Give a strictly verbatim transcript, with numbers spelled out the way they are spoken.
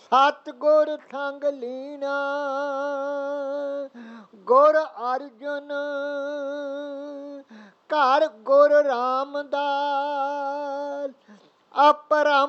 ਸਤਿਗੁਰ ਸੰਗ ਲੀਨਾ ਗੁਰ ਅਰਜੁਨ ਘਰ ਗੁਰ ਰਾਮਦਾਸ ਅਪਰੰ